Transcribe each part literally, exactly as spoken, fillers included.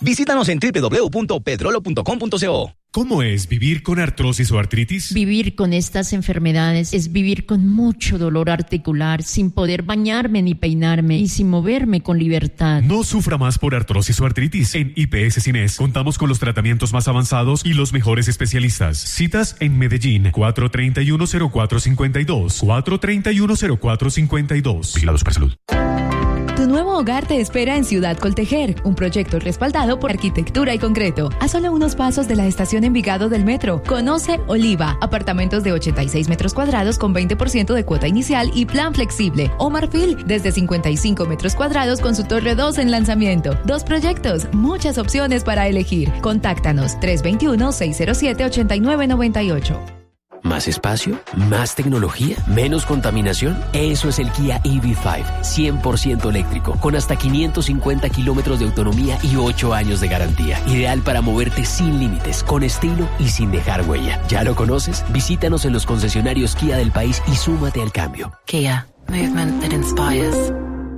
Visítanos en doble u doble u doble u punto pedrolo punto com punto co. ¿Cómo es vivir con artrosis o artritis? Vivir con estas enfermedades es vivir con mucho dolor articular, sin poder bañarme ni peinarme y sin moverme con libertad. No sufra más por artrosis o artritis. En I P S Cines contamos con los tratamientos más avanzados y los mejores especialistas. Citas en Medellín, cuatro tres uno cero cuatro cinco dos, cuatro tres uno cero cuatro cinco dos. Vigilados para salud. Tu nuevo hogar te espera en Ciudad Coltejer, un proyecto respaldado por Arquitectura y Concreto. A solo unos pasos de la estación Envigado del metro. Conoce Oliva, apartamentos de ochenta y seis metros cuadrados con veinte por ciento de cuota inicial y plan flexible. O Marfil, desde cincuenta y cinco metros cuadrados con su torre dos en lanzamiento. Dos proyectos, muchas opciones para elegir. Contáctanos tres dos uno, seis cero siete, ocho nueve nueve ocho. ¿Más espacio? ¿Más tecnología? ¿Menos contaminación? Eso es el Kia E V cinco, cien por ciento eléctrico, con hasta quinientos cincuenta kilómetros de autonomía y ocho años de garantía. Ideal para moverte sin límites, con estilo y sin dejar huella. ¿Ya lo conoces? Visítanos en los concesionarios Kia del país y súmate al cambio. Kia, movement that inspires.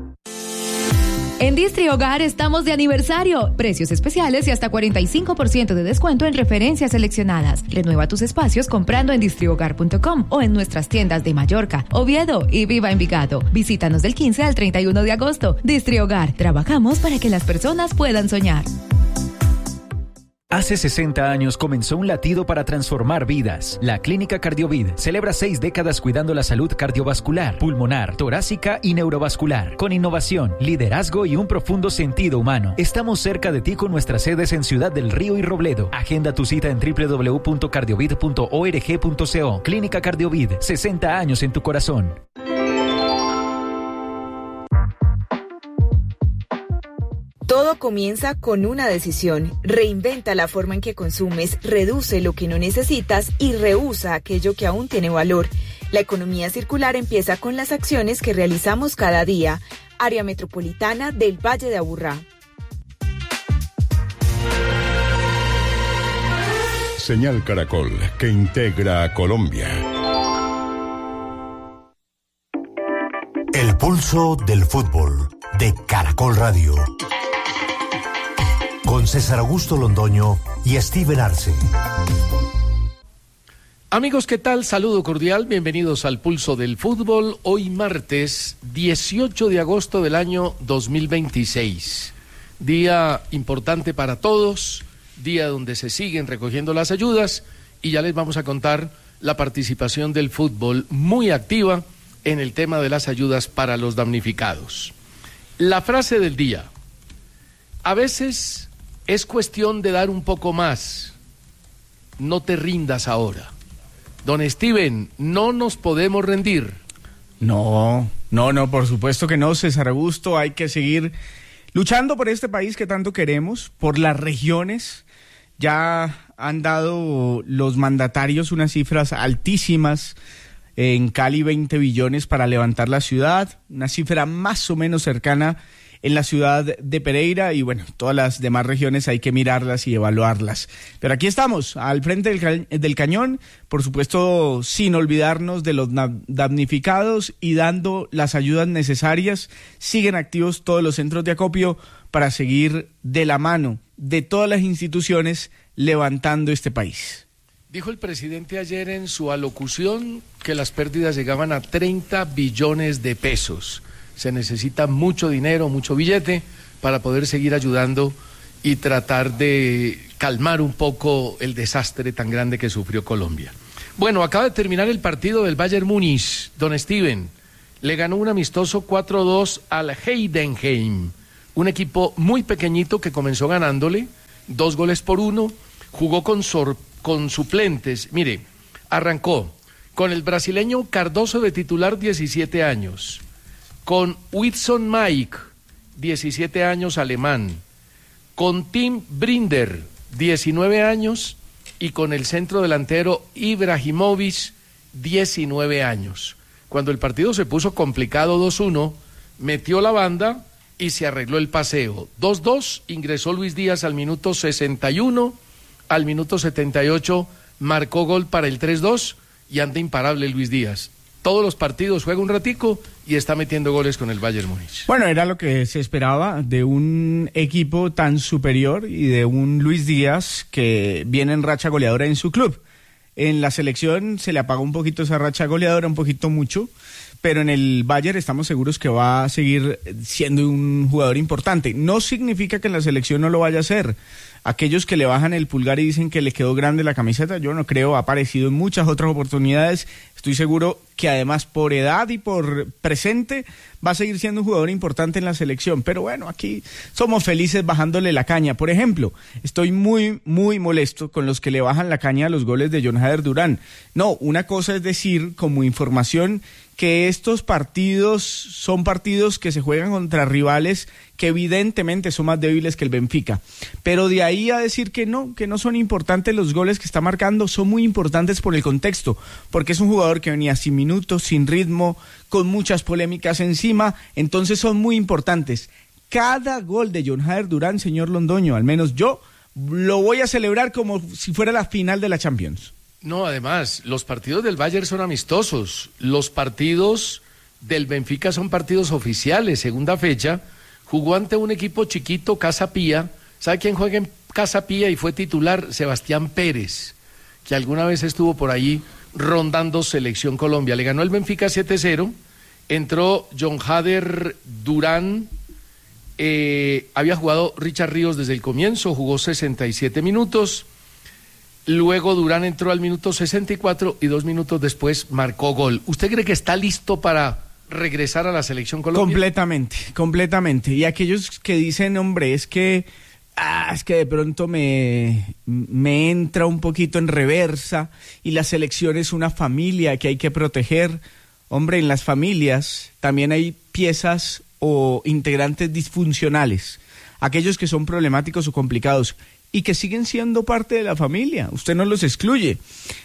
En Distri Hogar estamos de aniversario. Precios especiales y hasta cuarenta y cinco por ciento de descuento en referencias seleccionadas. Renueva tus espacios comprando en distrihogar punto com o en nuestras tiendas de Mallorca, Oviedo y Viva Envigado. Visítanos del quince al treinta y uno de agosto. Distri Hogar. Trabajamos para que las personas puedan soñar. Hace sesenta años comenzó un latido para transformar vidas. La Clínica Cardiovid celebra seis décadas cuidando la salud cardiovascular, pulmonar, torácica y neurovascular. Con innovación, liderazgo y un profundo sentido humano. Estamos cerca de ti con nuestras sedes en Ciudad del Río y Robledo. Agenda tu cita en doble u doble u doble u punto cardiovid punto org punto co. Clínica Cardiovid, sesenta años en tu corazón. Todo comienza con una decisión. Reinventa la forma en que consumes, reduce lo que no necesitas y reusa aquello que aún tiene valor. La economía circular empieza con las acciones que realizamos cada día. Área Metropolitana del Valle de Aburrá. Señal Caracol, que integra a Colombia. El pulso del fútbol de Caracol Radio. Con César Augusto Londoño y Steven Arce. Amigos, ¿qué tal? Saludo cordial, bienvenidos al Pulso del Fútbol. Hoy martes dieciocho de agosto del año dos mil veintiséis. Día importante para todos, día donde se siguen recogiendo las ayudas y ya les vamos a contar la participación del fútbol muy activa en el tema de las ayudas para los damnificados. La frase del día: a veces es cuestión de dar un poco más. No te rindas ahora. Don Steven, no nos podemos rendir. No, no, no, por supuesto que no, César Augusto. Hay que seguir luchando por este país que tanto queremos, por las regiones. Ya han dado los mandatarios unas cifras altísimas. En Cali, veinte billones para levantar la ciudad, una cifra más o menos cercana en la ciudad de Pereira, y bueno, todas las demás regiones hay que mirarlas y evaluarlas. Pero aquí estamos, al frente del, ca- del cañón, por supuesto sin olvidarnos de los damnificados y dando las ayudas necesarias. Siguen activos todos los centros de acopio para seguir de la mano de todas las instituciones levantando este país. Dijo el presidente ayer en su alocución que las pérdidas llegaban a treinta billones de pesos. Se necesita mucho dinero, mucho billete para poder seguir ayudando y tratar de calmar un poco el desastre tan grande que sufrió Colombia. Bueno, acaba de terminar el partido del Bayern Múnich. Don Steven, le ganó un amistoso cuatro a dos al Heidenheim, un equipo muy pequeñito que comenzó ganándole dos goles por uno, jugó con, sor, con suplentes. Mire, arrancó con el brasileño Cardoso de titular, diecisiete años, con Whitson Mike, diecisiete años, alemán, con Tim Brinder, diecinueve años, y con el centro delantero Ibrahimovic, diecinueve años. Cuando el partido se puso complicado dos uno, metió la banda y se arregló el paseo. dos dos, ingresó Luis Díaz al minuto sesenta y uno, al minuto setenta y ocho marcó gol para el tres dos y anda imparable Luis Díaz. todos los partidos juega un ratico y está metiendo goles con el Bayern Múnich. Bueno, era lo que se esperaba de un equipo tan superior y de un Luis Díaz que viene en racha goleadora en su club. En la selección se le apagó un poquito esa racha goleadora, un poquito mucho, pero en el Bayern estamos seguros que va a seguir siendo un jugador importante. No significa que en la selección no lo vaya a hacer. Aquellos que le bajan el pulgar y dicen que le quedó grande la camiseta, yo no creo, ha aparecido en muchas otras oportunidades. Estoy seguro que además por edad y por presente va a seguir siendo un jugador importante en la selección. Pero bueno, aquí somos felices bajándole la caña. Por ejemplo, estoy muy, muy molesto con los que le bajan la caña a los goles de John Hader Durán. No, una cosa es decir como información que estos partidos son partidos que se juegan contra rivales que evidentemente son más débiles que el Benfica, pero de ahí a decir que no, que no son importantes los goles que está marcando, son muy importantes por el contexto, porque es un jugador que venía sin minutos, sin ritmo, con muchas polémicas encima, entonces son muy importantes. Cada gol de John Hader Durán, señor Londoño, al menos yo, lo voy a celebrar como si fuera la final de la Champions. No, además, los partidos del Bayern son amistosos, los partidos del Benfica son partidos oficiales, segunda fecha, jugó ante un equipo chiquito, Casa Pía. ¿Sabe quién juega en Casa Pía y fue titular? Sebastián Pérez, que alguna vez estuvo por ahí rondando Selección Colombia. Le ganó el Benfica siete cero, entró John Hader Durán, eh, había jugado Richard Ríos desde el comienzo, jugó sesenta y siete minutos. Luego Durán entró al minuto sesenta y cuatro y dos minutos después marcó gol. ¿Usted cree que está listo para regresar a la Selección Colombia? Completamente, completamente. Y aquellos que dicen, hombre, es que, ah, es que de pronto me, me entra un poquito en reversa y la selección es una familia que hay que proteger. Hombre, en las familias también hay piezas o integrantes disfuncionales, aquellos que son problemáticos o complicados y que siguen siendo parte de la familia, usted no los excluye,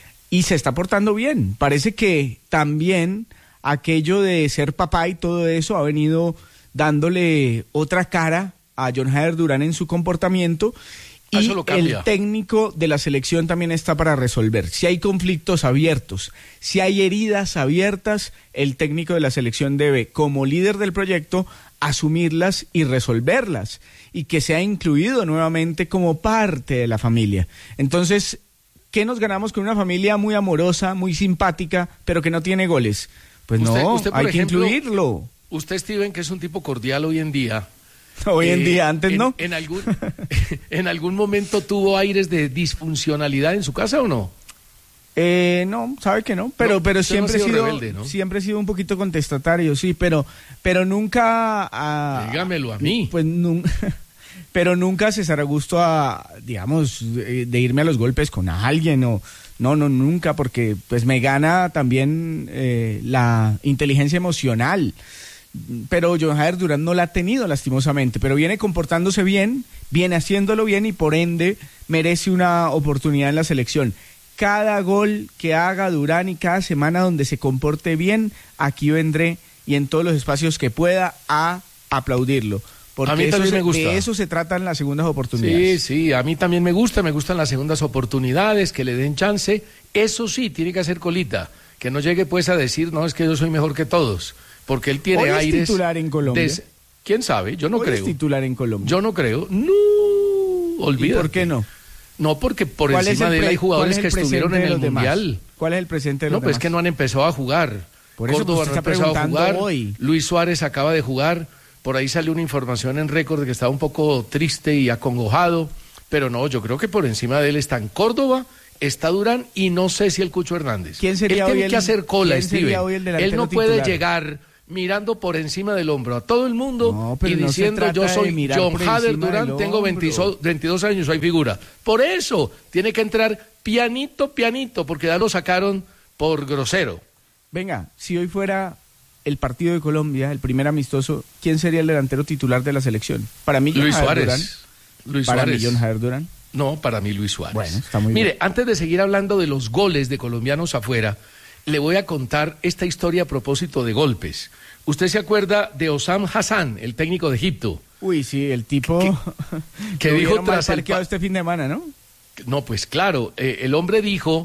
y se está portando bien. Parece que también aquello de ser papá y todo eso ha venido dándole otra cara a John Hader Durán en su comportamiento, y el técnico de la selección también está para resolver. Si hay conflictos abiertos, si hay heridas abiertas, el técnico de la selección debe, como líder del proyecto, asumirlas y resolverlas, y que sea incluido nuevamente como parte de la familia. Entonces, ¿qué nos ganamos con una familia muy amorosa, muy simpática, pero que no tiene goles? Pues usted, no, usted, hay ejemplo, que incluirlo. Usted, Steven, que es un tipo cordial hoy en día. Hoy en eh, día, antes en, no. En algún, ¿En algún momento tuvo aires de disfuncionalidad en su casa o no? Eh, no, sabe que no, pero no, pero siempre no ha sido he sido rebelde, ¿no? siempre he sido un poquito contestatario, sí, pero pero nunca a, dígamelo a mí. Pues nunca, pero nunca César Augusto a, digamos, de irme a los golpes con alguien o no, no, nunca, porque pues me gana también eh, la inteligencia emocional. Pero John Hader Durán no la ha tenido lastimosamente, pero viene comportándose bien, viene haciéndolo bien y por ende merece una oportunidad en la selección. Cada gol que haga Durán y cada semana donde se comporte bien, aquí vendré y en todos los espacios que pueda a aplaudirlo. Porque a mí eso también se, me gusta. De eso se tratan las segundas oportunidades. Sí, sí, a mí también me gusta, me gustan las segundas oportunidades, que le den chance. Eso sí, tiene que hacer colita, que no llegue pues a decir, no, es que yo soy mejor que todos, porque él tiene Hoy aires... es titular en Colombia. De... ¿Quién sabe? Yo no Hoy creo. es titular en Colombia. Yo no creo. No, olvídate. ¿Y por qué no? No, porque por encima de él hay jugadores que estuvieron en el Mundial. Demás? ¿Cuál es el presente de los No, pues demás? es que no han empezado a jugar. Por eso Córdoba pues, no ha está empezado a jugar. Hoy. Luis Suárez acaba de jugar. Por ahí salió una información en Récord de que estaba un poco triste y acongojado. Pero no, yo creo que por encima de él están Córdoba, está Durán y no sé si el Cucho Hernández. ¿Quién sería él hoy tiene el, que hacer cola, ¿quién Steven. sería hoy el delantero Él no puede titular? llegar mirando por encima del hombro a todo el mundo no, pero y no diciendo yo soy John Hader Durán, tengo veintidós años, soy figura. Por eso tiene que entrar pianito, pianito, porque ya lo sacaron por grosero. Venga, si hoy fuera el partido de Colombia, el primer amistoso, ¿quién sería el delantero titular de la selección? Para mí, John Luis Hader Suárez. Durán. Luis Para Suárez. mí, John Hader Durán. No, para mí Luis Suárez. Bueno, está muy Mire, bien. antes de seguir hablando de los goles de colombianos afuera, le voy a contar esta historia a propósito de golpes. ¿Usted se acuerda de Osam Hassan, el técnico de Egipto? Uy, sí, el tipo que, que dijo tras el parqueado este fin de semana, ¿no? No, pues claro, eh, el hombre dijo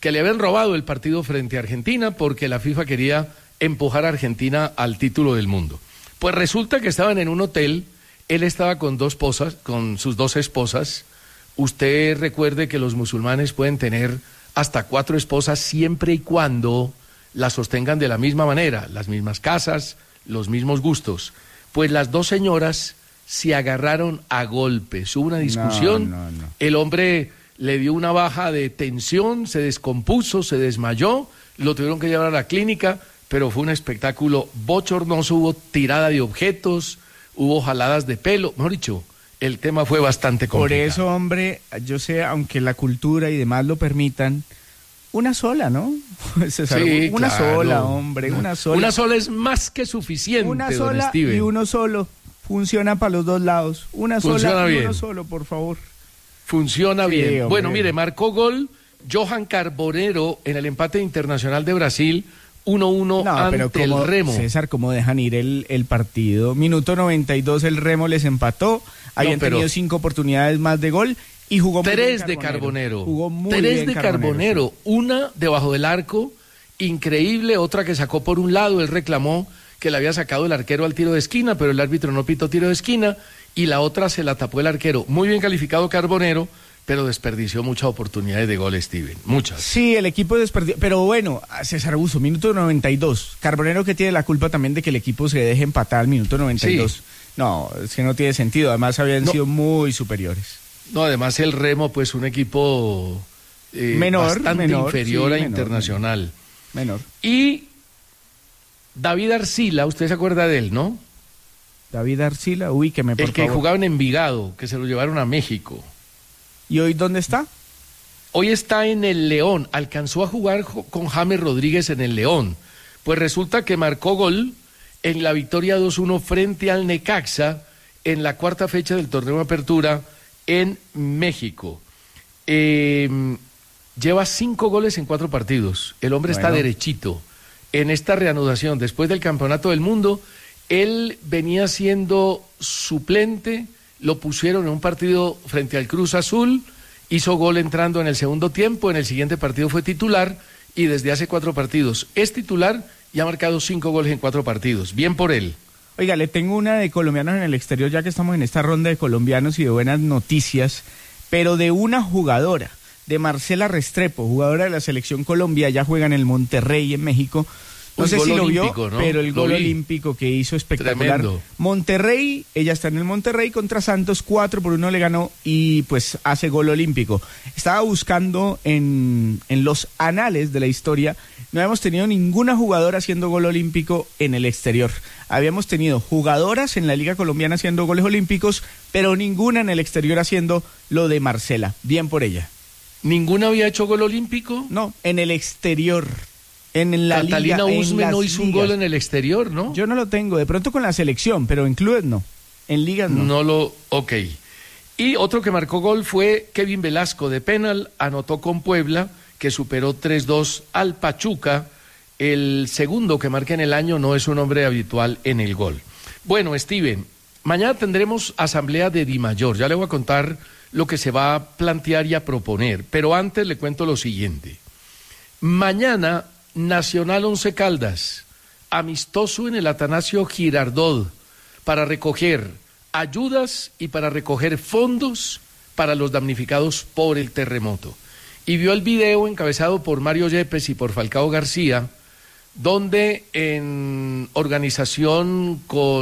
que le habían robado el partido frente a Argentina porque la FIFA quería empujar a Argentina al título del mundo. Pues resulta que estaban en un hotel, él estaba con dos esposas, con sus dos esposas. Usted recuerde que los musulmanes pueden tener hasta cuatro esposas siempre y cuando las sostengan de la misma manera, las mismas casas, los mismos gustos. Pues las dos señoras se agarraron a golpes, hubo una discusión, no, no, no. El hombre le dio una baja de tensión, se descompuso, se desmayó, lo tuvieron que llevar a la clínica, pero fue un espectáculo bochornoso, hubo tirada de objetos, hubo jaladas de pelo, mejor dicho, el tema fue bastante complicado. Por eso, hombre, yo sé, aunque la cultura y demás lo permitan, una sola, ¿no? César, sí, una claro. sola, hombre, una sola. Una sola es más que suficiente, Una don sola Steven. y uno solo. Funciona para los dos lados. Una Funciona sola y bien. uno solo, por favor. Funciona Sí, bien. hombre. Bueno, mire, marcó gol Johan Carbonero en el empate internacional de Brasil, uno uno No, ante pero como, el Remo. César, ¿cómo dejan ir el, el partido? Minuto noventa y dos el Remo les empató. Habían pero- tenido cinco oportunidades más de gol y jugó muy Tres bien de Carbonero. Jugó muy Tres bien de Carbonero. sí. Una debajo del arco, increíble. Otra que sacó por un lado. Él reclamó que le había sacado el arquero al tiro de esquina, pero el árbitro no pitó tiro de esquina. Y la otra se la tapó el arquero. Muy bien calificado Carbonero, pero desperdició muchas oportunidades de gol, Steven. Muchas. Sí, el equipo desperdició. Pero bueno, César Augusto, minuto noventa y dos. Carbonero que tiene la culpa también de que el equipo se deje empatar al minuto noventa y dos. Sí. No, es que no tiene sentido. Además habían No. sido muy superiores. No, además el Remo, pues un equipo eh, Menor, bastante menor, inferior sí, a menor, Internacional. Menor. Y David Arcila, usted se acuerda de él, ¿no? David Arcila, uy, que me por El que favor. jugaba en Envigado, que se lo llevaron a México. ¿Y hoy dónde está? Hoy está en el León, alcanzó a jugar jo- con James Rodríguez en el León. Pues resulta que marcó gol en la victoria dos uno frente al Necaxa en la cuarta fecha del torneo de apertura en México. Eh, lleva cinco goles en cuatro partidos. El hombre está Bueno. derechito. En esta reanudación, después del Campeonato del Mundo, él venía siendo suplente, lo pusieron en un partido frente al Cruz Azul, hizo gol entrando en el segundo tiempo, en el siguiente partido fue titular y desde hace cuatro partidos es titular y ha marcado cinco goles en cuatro partidos. Bien por él. Oiga, le tengo una de colombianos en el exterior, ya que estamos en esta ronda de colombianos y de buenas noticias, pero de una jugadora, de Marcela Restrepo, jugadora de la Selección Colombia, ya juega en el Monterrey, en México. No Un sé gol si lo vio, olímpico, ¿no? pero el Lo gol vi. olímpico que hizo espectacular. Tremendo. Monterrey, ella está en el Monterrey contra Santos, cuatro por uno le ganó y pues hace gol olímpico. Estaba buscando en, en los anales de la historia, no habíamos tenido ninguna jugadora haciendo gol olímpico en el exterior. Habíamos tenido jugadoras en la Liga Colombiana haciendo goles olímpicos, pero ninguna en el exterior haciendo lo de Marcela. Bien por ella. ¿Ninguna había hecho gol olímpico? No, en el exterior. En la Catalina liga, Usme en no las hizo un ligas. gol en el exterior, ¿no? Yo no lo tengo, de pronto con la selección, pero en clubes no. En ligas no. No lo, ok. Y otro que marcó gol fue Kevin Velasco de penal, anotó con Puebla, que superó tres dos al Pachuca. El segundo que marca en el año no es un hombre habitual en el gol. Bueno, Steven, mañana tendremos asamblea de Dimayor. Ya le voy a contar lo que se va a plantear y a proponer, pero antes le cuento lo siguiente. Mañana, Nacional Once Caldas, amistoso en el Atanasio Girardot, para recoger ayudas y para recoger fondos para los damnificados por el terremoto. Y vio el video encabezado por Mario Yepes y por Falcao García, donde en organización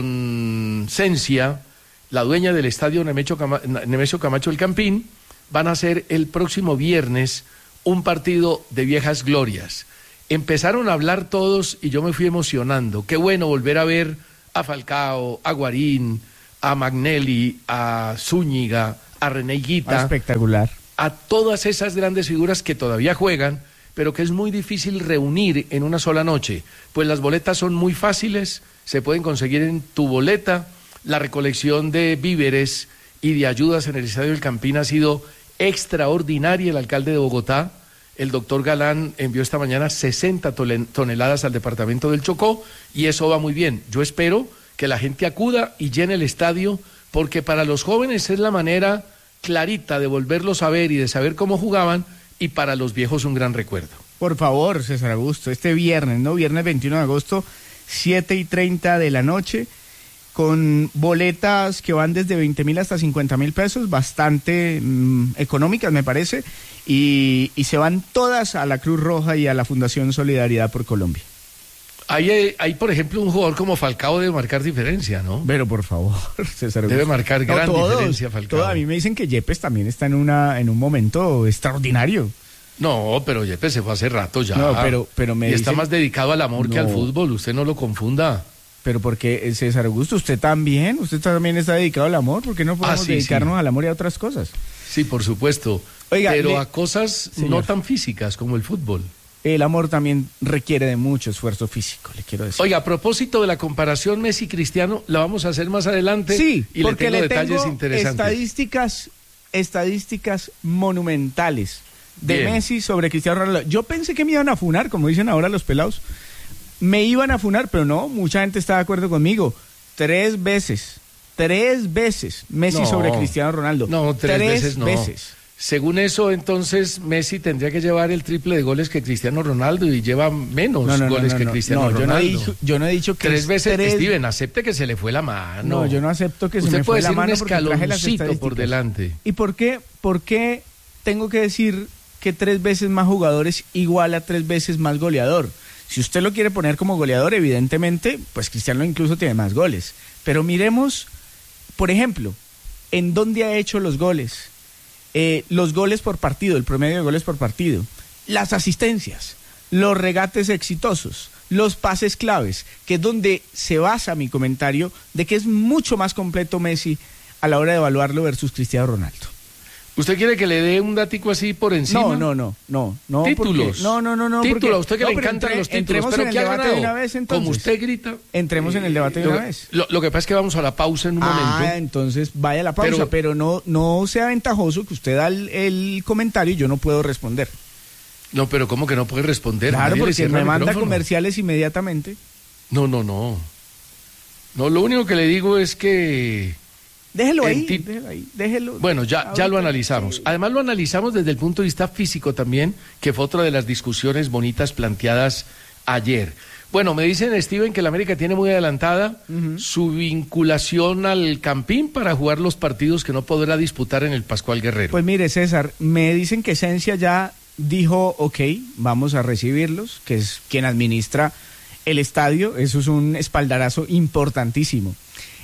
con Cencia, la dueña del estadio Nemesio Cama- Nemesio Camacho El Campín, van a hacer el próximo viernes un partido de viejas glorias. Empezaron a hablar todos y yo me fui emocionando. Qué bueno volver a ver a Falcao, a Guarín, a Magnelli, a Zúñiga, a René Higuita, Espectacular. a todas esas grandes figuras que todavía juegan, pero que es muy difícil reunir en una sola noche. Pues las boletas son muy fáciles, se pueden conseguir en tu boleta. La recolección de víveres y de ayudas en el Estadio del Campín ha sido extraordinaria. El alcalde de Bogotá, el doctor Galán, envió esta mañana sesenta tole- toneladas al departamento del Chocó y eso va muy bien. Yo espero que la gente acuda y llene el estadio, porque para los jóvenes es la manera clarita de volverlos a ver y de saber cómo jugaban, y para los viejos un gran recuerdo. Por favor, César Augusto, este viernes, ¿no? Viernes veintiuno de agosto, siete y treinta de la noche, con boletas que van desde veinte mil hasta cincuenta mil pesos, bastante mmm, económicas me parece, y, y se van todas a la Cruz Roja y a la Fundación Solidaridad por Colombia. Hay, hay, por ejemplo, un jugador como Falcao debe marcar diferencia, ¿no? Pero por favor, César Augusto. Debe marcar gran no, todos, diferencia, Falcao. Todos, a mí me dicen que Yepes también está en una en un momento extraordinario. No, pero Yepes se fue hace rato ya. No, pero, pero me y dicen... está más dedicado al amor no. que al fútbol, usted no lo confunda. Pero porque, César Augusto, usted también, usted también está dedicado al amor, ¿por qué no podemos ah, sí, dedicarnos sí. al amor y a otras cosas? Sí, por supuesto, Oiga, pero le... a cosas Señor. no tan físicas como el fútbol. El amor también requiere de mucho esfuerzo físico, le quiero decir. Oiga, a propósito de la comparación Messi-Cristiano, la vamos a hacer más adelante. Sí, y porque le tengo le detalles tengo interesantes. Estadísticas, estadísticas monumentales de Bien. Messi sobre Cristiano Ronaldo. Yo pensé que me iban a funar, como dicen ahora los pelados. Me iban a funar, pero no, mucha gente está de acuerdo conmigo. Tres veces, tres veces Messi no, sobre Cristiano Ronaldo. No, tres, tres veces no. veces. Según eso, entonces, Messi tendría que llevar el triple de goles que Cristiano Ronaldo y lleva menos no, no, goles no, no, que no, Cristiano no, yo Ronaldo. No he dicho, yo no he dicho que tres veces, tres... Steven, acepte que se le fue la mano. No, yo no acepto que se me fue la mano porque traje las estadísticas. Por delante. ¿Y por qué, por qué tengo que decir que tres veces más jugadores igual a tres veces más goleador? Si usted lo quiere poner como goleador, evidentemente, pues Cristiano incluso tiene más goles. Pero miremos, por ejemplo, en dónde ha hecho los goles. Eh, los goles por partido, el promedio de goles por partido, las asistencias, los regates exitosos, los pases claves, que es donde se basa mi comentario de que es mucho más completo Messi a la hora de evaluarlo versus Cristiano Ronaldo. ¿Usted quiere que le dé un datico así por encima? No, no, no, no, no. Títulos. Porque, no, no, no, no. Títulos, a usted que no, le encantan entre, los títulos, entremos pero en el ¿qué ha debate ganado? de una vez, entonces. Como usted grita. Entremos eh, en el debate de lo, una vez. Lo, lo que pasa es que vamos a la pausa en un ah, momento. Ah, entonces vaya a la pausa, pero, pero no, no sea ventajoso que usted da el, el comentario y yo no puedo responder. No, pero ¿cómo que no puede responder? Claro, Nadie porque me manda micrófono. comerciales inmediatamente. No, no, no. No, lo único que le digo es que... Déjelo ahí, tip... déjelo ahí, déjelo. Bueno, ya, ya lo analizamos. Sí. Además lo analizamos desde el punto de vista físico también, que fue otra de las discusiones bonitas planteadas ayer. Bueno, me dicen, Steven, que la América tiene muy adelantada uh-huh. su vinculación al Campín para jugar los partidos que no podrá disputar en el Pascual Guerrero. Pues mire, César, me dicen que Esencia ya dijo, ok, vamos a recibirlos, que es quien administra el estadio. Eso es un espaldarazo importantísimo.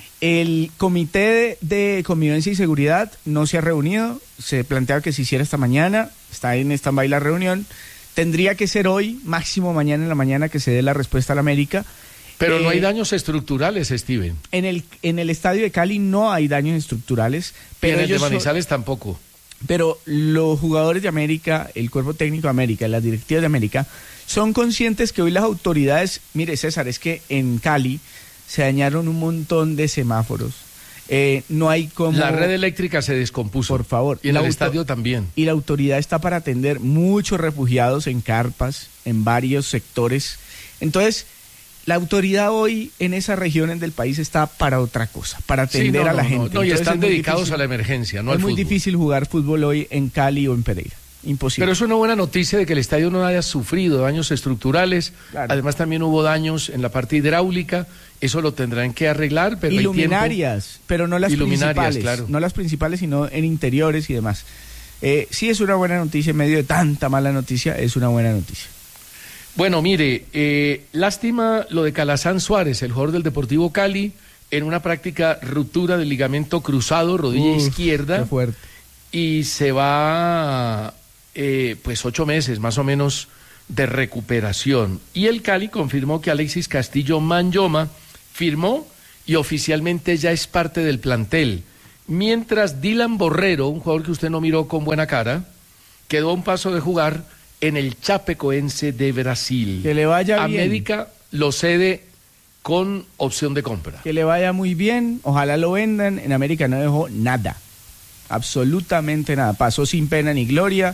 El comité de, de convivencia y seguridad no se ha reunido, se planteaba que se hiciera esta mañana, está en stand-by la reunión, tendría que ser hoy, máximo mañana en la mañana que se dé la respuesta a la América. Pero eh, no hay daños estructurales, Steven. En el, en el estadio de Cali no hay daños estructurales. Pero y en el ellos de Manizales son, tampoco. Pero los jugadores de América, el cuerpo técnico de América, las directivas de América, son conscientes que hoy las autoridades, mire César, es que en Cali se dañaron un montón de semáforos. Eh, no hay como... La red eléctrica se descompuso. Por favor. Y en el auto... estadio también. Y la autoridad está para atender muchos refugiados en carpas, en varios sectores. Entonces, la autoridad hoy en esas regiones del país está para otra cosa, para atender sí, no, a la no, gente. No, no, y están dedicados difícil, a la emergencia, no al fútbol. Es muy fútbol. difícil jugar fútbol hoy en Cali o en Pereira. Imposible. Pero es una buena noticia de que el estadio no haya sufrido daños estructurales. Claro. Además también hubo daños en la parte hidráulica. Eso lo tendrán que arreglar. Pero Iluminarias, tiempo... pero no las principales. Claro. No las principales, sino en interiores y demás. Eh, sí es una buena noticia en medio de tanta mala noticia. Es una buena noticia. Bueno, mire, eh, lástima lo de Calazán Suárez, el jugador del Deportivo Cali, en una práctica ruptura del ligamento cruzado, rodilla Uf, izquierda. Qué fuerte. Y se va... Eh, pues ocho meses más o menos de recuperación. Y el Cali confirmó que Alexis Castillo Manyoma firmó y oficialmente ya es parte del plantel. Mientras Dylan Borrero, un jugador que usted no miró con buena cara, quedó a un paso de jugar en el Chapecoense de Brasil. Que le vaya bien. América lo cede con opción de compra. Que le vaya muy bien, ojalá lo vendan. En América no dejó nada, absolutamente nada. Pasó sin pena ni gloria.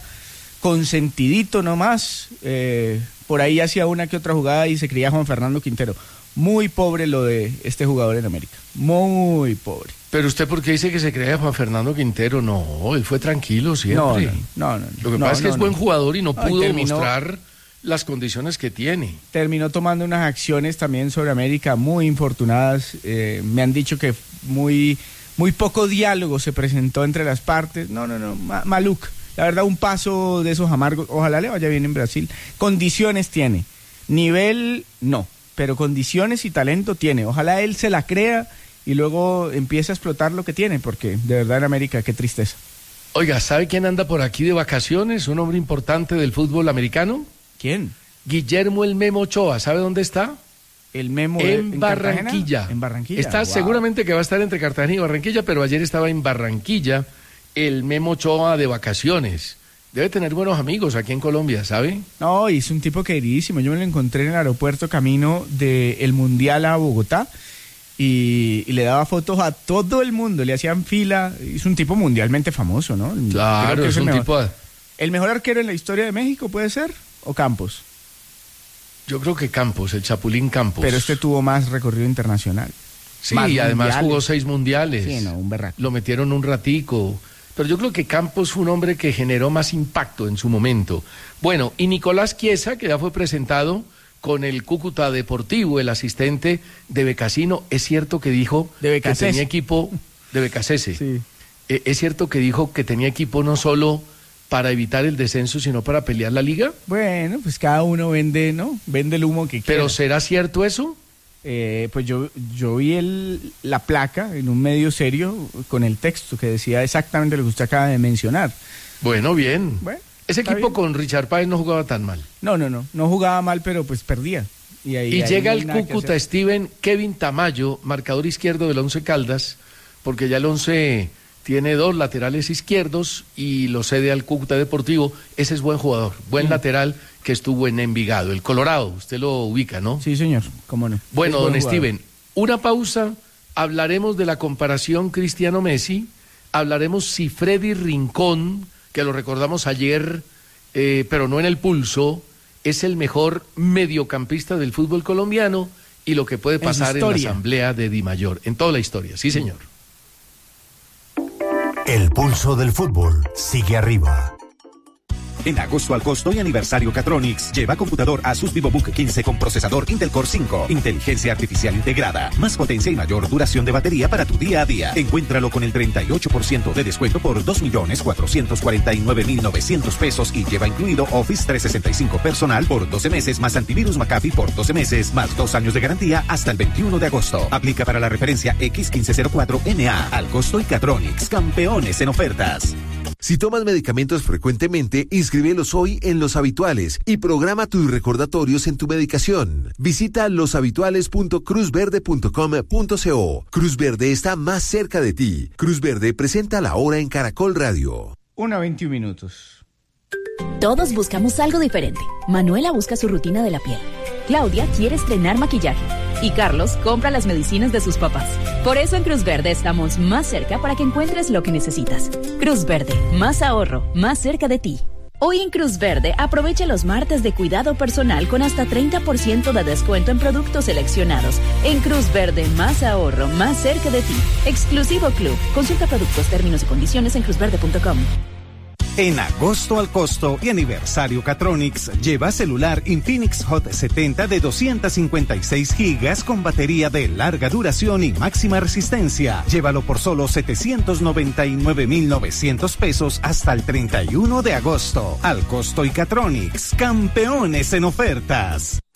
Consentidito nomás, eh, por ahí hacía una que otra jugada y se creía Juan Fernando Quintero. muy pobre lo de este jugador en América. Muy pobre. Pero usted, ¿por qué dice que se cree a Juan Fernando Quintero? No, él fue tranquilo siempre. No, no, no. no lo que no, pasa es que no, es buen no. jugador y no Ay, pudo terminó, mostrar las condiciones que tiene. Terminó tomando unas acciones también sobre América muy infortunadas. Eh, me han dicho que muy, muy poco diálogo se presentó entre las partes. No, no, no, ma- maluc. La verdad, un paso de esos amargos. Ojalá le vaya bien en Brasil. Condiciones tiene. Nivel, no. Pero condiciones y talento tiene. Ojalá él se la crea y luego empiece a explotar lo que tiene, porque de verdad en América, qué tristeza. Oiga, ¿sabe quién anda por aquí de vacaciones? Un hombre importante del fútbol americano. ¿Quién? Guillermo el Memo Ochoa. ¿Sabe dónde está? El Memo en, en Barranquilla. Cartagena? En Barranquilla. Está Wow. seguramente que va a estar entre Cartagena y Barranquilla, pero ayer estaba en Barranquilla el Memo Ochoa de vacaciones. Debe tener buenos amigos aquí en Colombia, ¿sabe? No, y es un tipo queridísimo. Yo me lo encontré en el aeropuerto camino del Mundial a Bogotá y, y le daba fotos a todo el mundo, le hacían fila. Es un tipo mundialmente famoso, ¿no? Claro, Creo que es el un mejor, tipo... de- ¿El mejor arquero en la historia de México puede ser? ¿O Campos? Yo creo que Campos, el Chapulín Campos. Pero este tuvo más recorrido internacional. Sí, más y además mundiales. jugó seis mundiales. Sí, no, un berraco. Lo metieron un ratico. Pero yo creo que Campos fue un hombre que generó más impacto en su momento. Bueno, y Nicolás Chiesa, que ya fue presentado con el Cúcuta Deportivo, el asistente de Becasino, es cierto que dijo De que tenía equipo de Becasese. Sí. Eh, es cierto que dijo que tenía equipo no solo para evitar el descenso, sino para pelear la liga. Bueno, pues cada uno vende, ¿no? Vende el humo que quiera. Pero ¿será cierto eso? Eh, pues yo, yo vi el, la placa en un medio serio con el texto que decía exactamente lo que usted acaba de mencionar. Bueno, bien. Bueno, Ese está equipo bien. con Richard Páez no jugaba tan mal. No, no, no, no jugaba mal, pero pues perdía. Y, ahí, Y ahí llega no hay el nada que Cúcuta hacer. Steven Kevin Tamayo, marcador izquierdo del Once Caldas, porque ya el Once tiene dos laterales izquierdos y lo cede al Cúcuta Deportivo. Ese es buen jugador, buen Sí. lateral que estuvo en Envigado. El Colorado, usted lo ubica, ¿no? Sí, señor, cómo no. Bueno, Es buen don jugador. Steven, una pausa, hablaremos de la comparación Cristiano-Messi, hablaremos si Freddy Rincón, que lo recordamos ayer, eh, pero no en el pulso, es el mejor mediocampista del fútbol colombiano y lo que puede En su pasar en, la historia. asamblea de Di Mayor, en toda la historia, sí señor. El pulso del fútbol sigue arriba. En agosto al costo y aniversario Catronics, lleva computador Asus VivoBook quince con procesador Intel Core cinco, inteligencia artificial integrada, más potencia y mayor duración de batería para tu día a día. Encuéntralo con el treinta y ocho por ciento de descuento por dos millones cuatrocientos cuarenta y nueve mil novecientos pesos y lleva incluido Office trescientos sesenta y cinco personal por doce meses más antivirus McAfee por doce meses más dos años de garantía hasta el veintiuno de agosto. Aplica para la referencia X quince cero cuatro N A al costo y Catronics, campeones en ofertas. Si tomas medicamentos frecuentemente, inscríbelos hoy en Los Habituales y programa tus recordatorios en tu medicación. Visita loshabituales punto cruz verde punto com punto co. Cruz Verde está más cerca de ti. Cruz Verde presenta la hora en Caracol Radio. Una veintiún minutos. Todos buscamos algo diferente. Manuela busca su rutina de la piel. Claudia quiere estrenar maquillaje. Y Carlos compra las medicinas de sus papás. Por eso en Cruz Verde estamos más cerca para que encuentres lo que necesitas. Cruz Verde, más ahorro, más cerca de ti. Hoy en Cruz Verde aprovecha los martes de cuidado personal con hasta treinta por ciento de descuento en productos seleccionados. En Cruz Verde, más ahorro, más cerca de ti. Exclusivo Club. Consulta productos, términos y condiciones en cruz verde punto com. En agosto al costo y aniversario Catronics, lleva celular Infinix Hot setenta de doscientos cincuenta y seis gigas con batería de larga duración y máxima resistencia. Llévalo por solo setecientos noventa y nueve mil novecientos pesos hasta el treinta y uno de agosto. Al costo y Catronics, campeones en ofertas.